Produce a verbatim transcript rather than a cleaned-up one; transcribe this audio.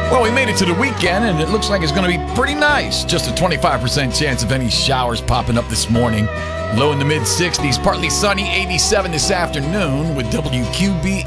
Well, we made it to the weekend, and it looks like it's going to be pretty nice. Just a twenty-five percent chance of any showers popping up this morning. Low in the mid sixties, partly sunny, eighty-seven this afternoon with W Q B